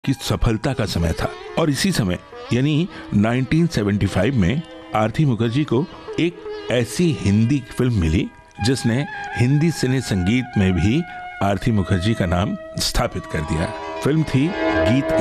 की सफलता का समय था। और इसी समय यानी 1975 में आरती मुखर्जी को एक ऐसी हिंदी फिल्म मिली जिसने हिंदी सिने संगीत में भी आरती मुखर्जी का नाम स्थापित कर दिया। फिल्म थी गीत।